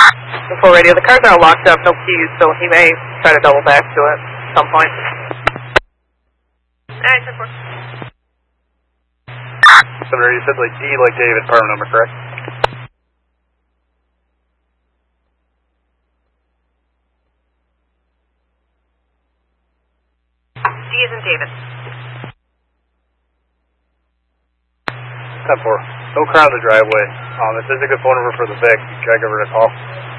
Full radio. The car's are all locked up, no keys, so he may try to double back to it at some point. Alright, 10-4. Senator, you said like D like David, apartment number, correct? D is in David. 10-4. No crowd in the driveway. This is a good phone number for the Vic. You can try to give her a call.